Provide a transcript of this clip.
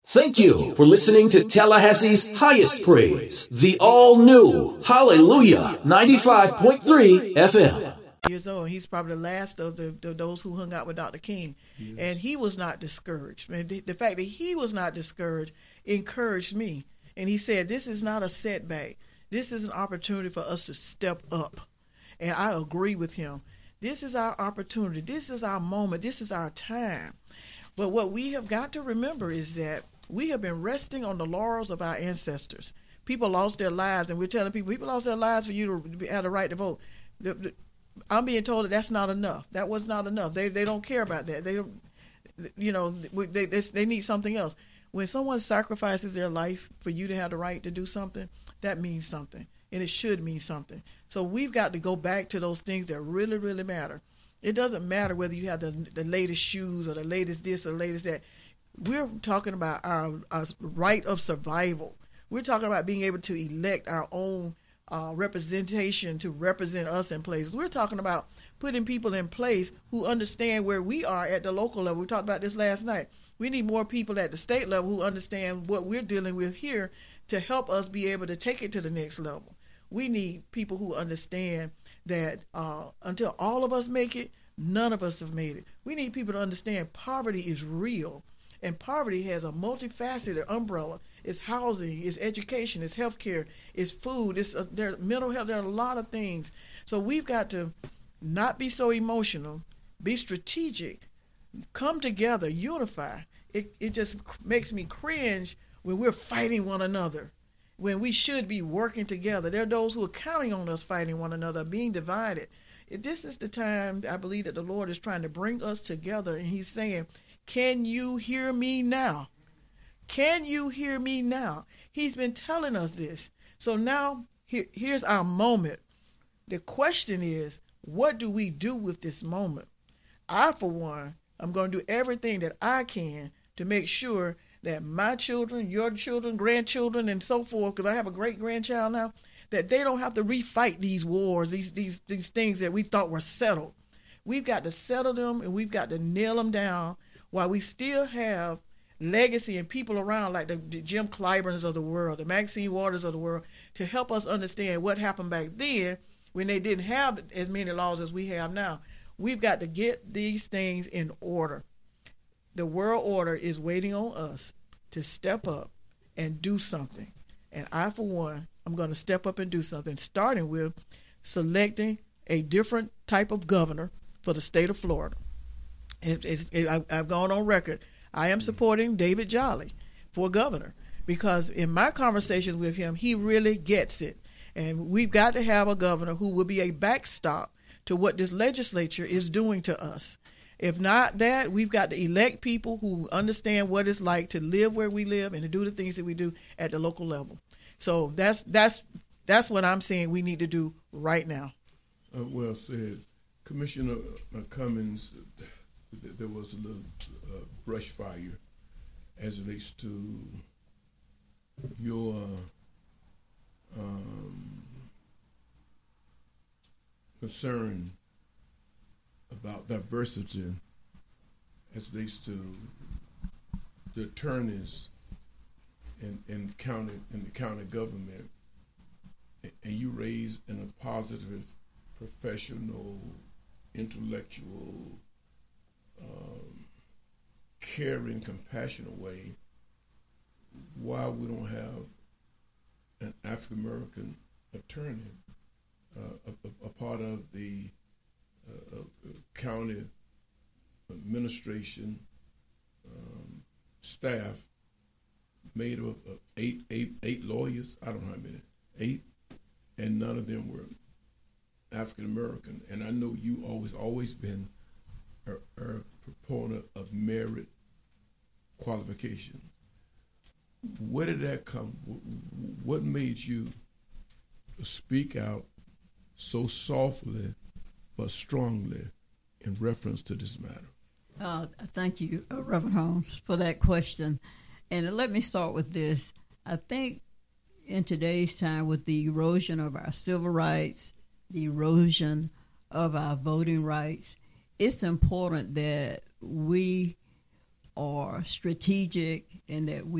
Thank you for listening to Tallahassee's highest praise, the all-new Hallelujah 95.3 FM. Years old. He's probably the last of those who hung out with Dr. King. Yes. And he was not discouraged. And the fact that he was not discouraged encouraged me. And he said, this is not a setback. This is an opportunity for us to step up. And I agree with him. This is our opportunity. This is our moment. This is our time. But what we have got to remember is that we have been resting on the laurels of our ancestors. People lost their lives, and we're telling people lost their lives for you to have the right to vote. I'm being told that that's not enough. That was not enough. They don't care about that. They don't, they need something else. When someone sacrifices their life for you to have the right to do something, that means something, and it should mean something. So we've got to go back to those things that really, really matter. It doesn't matter whether you have the latest shoes or the latest this or the latest that. We're talking about our right of survival. We're talking about being able to elect our own representation to represent us in places. We're talking about putting people in place who understand where we are at the local level. We talked about this last night. We need more people at the state level who understand what we're dealing with here to help us be able to take it to the next level. We need people who understand that until all of us make it, none of us have made it. We need people to understand poverty is real. And poverty has a multifaceted umbrella. It's housing, it's education, it's healthcare, it's food, it's mental health. There are a lot of things. So we've got to not be so emotional, be strategic, come together, unify. It just makes me cringe when we're fighting one another, when we should be working together. There are those who are counting on us fighting one another, being divided. This is the time I believe that the Lord is trying to bring us together, and he's saying, can you hear me now? Can you hear me now? He's been telling us this. So now here's our moment. The question is, what do we do with this moment? I, for one, I'm going to do everything that I can to make sure that my children, your children, grandchildren, and so forth, because I have a great-grandchild now, that they don't have to refight these wars, these things that we thought were settled. We've got to settle them, and we've got to nail them down while we still have legacy and people around like the Jim Clyburns of the world, the Maxine Waters of the world, to help us understand what happened back then when they didn't have as many laws as we have now. We've got to get these things in order. The world order is waiting on us to step up and do something. And I, for one, I'm going to step up and do something, starting with selecting a different type of governor for the state of Florida. I've gone on record. I am supporting David Jolly for governor because in my conversations with him, he really gets it. And we've got to have a governor who will be a backstop to what this legislature is doing to us. If not that, we've got to elect people who understand what it's like to live where we live and to do the things that we do at the local level. So that's what I'm saying we need to do right now. Well said. Commissioner Cummings, there was a little brush fire as it relates to your concern about diversity as it relates to the attorneys in the county government, and you raised in a positive, professional, intellectual, caring, compassionate way why we don't have an African-American attorney, a part of the county administration staff made up of eight lawyers. I don't know how many, 8, and none of them were African American. And I know you always been a proponent of merit qualification. Where did that come? What made you speak out so softly but strongly in reference to this matter? Thank you, Reverend Holmes, for that question. And let me start with this. I think in today's time, with the erosion of our civil rights, the erosion of our voting rights, it's important that we are strategic and that we